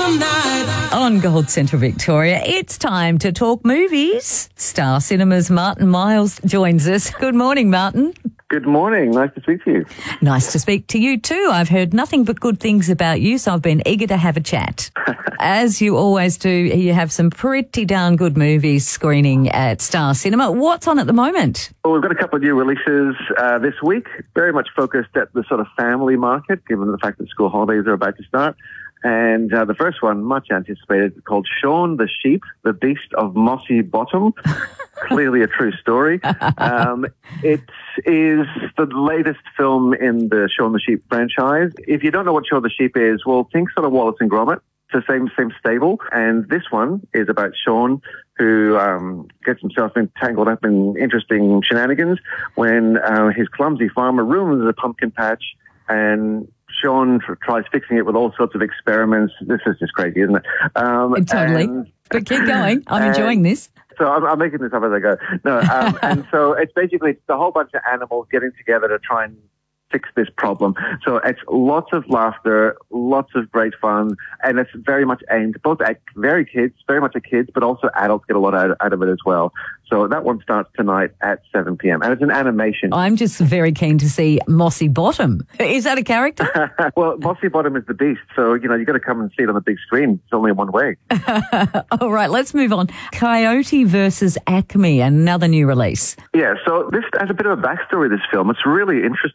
On Gold Centre Victoria, it's time to talk movies. Star Cinema's Martin Miles joins us. Good morning, Martin. Good morning. Nice to speak to you. Nice to speak to you too. I've heard nothing but good things about you, so I've been eager to have a chat. As you always do, you have some pretty darn good movies screening at Star Cinema. What's on at the moment? Well, we've got a couple of new releases this week, very much focused at the sort of family market, given the fact that school holidays are about to start. And the first one, much anticipated, called Shaun the Sheep, the Beast of Mossy Bottom. Clearly a true story. It is the latest film in the Shaun the Sheep franchise. If you don't know what Shaun the Sheep is, well, think sort of Wallace and Gromit. It's the same stable. And this one is about Shaun, who gets himself entangled up in interesting shenanigans when his clumsy farmer ruins a pumpkin patch, and Shaun tries fixing it with all sorts of experiments. This is just crazy, isn't it? Totally. But keep going. I'm enjoying this. So I'm making this up as I go. No, and so it's basically a whole bunch of animals getting together to try and fix this problem. So it's lots of laughter, lots of great fun, and it's very much aimed both at very much at kids, but also adults get a lot out of it as well. So that one starts tonight at 7 p.m. and it's an animation. I'm just very keen to see Mossy Bottom. Is that a character? Well, Mossy Bottom is the beast, so you've got to come and see it on the big screen. It's only one way. All right, let's move on. Coyote versus Acme, another new release. Yeah, so this has a bit of a backstory, this film. It's really interesting.